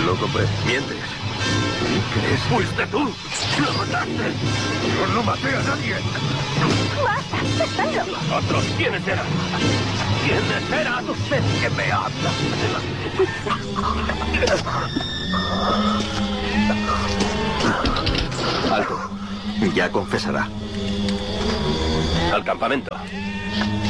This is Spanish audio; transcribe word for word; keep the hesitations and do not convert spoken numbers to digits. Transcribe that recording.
Lo compré. Mientes. ¿Crees? ¡Fuiste tú! ¡Lo mataste! ¡Yo no maté a nadie! ¡Basta! ¡Están locos! ¡Otros! ¿Quiénes eran? ¿Quiénes eran? ¿Usted que me habla? Alto. Ya confesará. Al campamento.